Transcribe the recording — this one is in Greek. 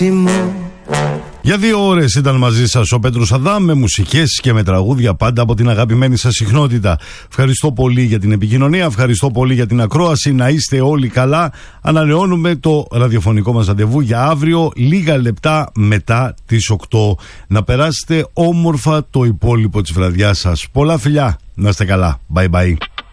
Για 2 ώρες ήταν μαζί σας ο Πέτρος Αδάμ, με μουσικές και με τραγούδια, πάντα από την αγαπημένη σας συχνότητα. Ευχαριστώ πολύ για την επικοινωνία, ευχαριστώ πολύ για την ακρόαση. Να είστε όλοι καλά. Ανανεώνουμε το ραδιοφωνικό μας ραντεβού για αύριο, λίγα λεπτά μετά τις 8. Να περάσετε όμορφα το υπόλοιπο της βραδιάς σας. Πολλά φιλιά, να είστε καλά. Bye bye.